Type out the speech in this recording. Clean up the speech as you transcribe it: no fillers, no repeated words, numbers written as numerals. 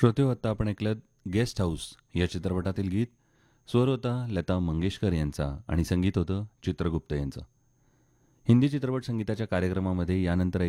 श्रोते हो, आत्ता आपण ऐकलं गेस्ट हाऊस या चित्रपटातील गीत. स्वर होता लता मंगेशकर यांचा आणि संगीत होतं चित्रगुप्त यांचं. हिंदी चित्रपट संगीताच्या कार्यक्रमामध्ये यानंतर